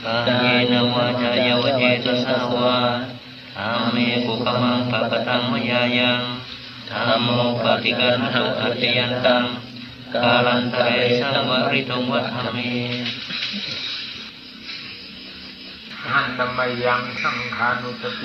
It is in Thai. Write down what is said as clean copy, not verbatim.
กายเนวาจายวเจตสาวาอาเมกุขมังปะปะตังมยายังธัมโมปฏิกันตุอัจยันตังกาลันตะเรสังวริตุงวัฏฏเมหันตมยังสังขานุสติ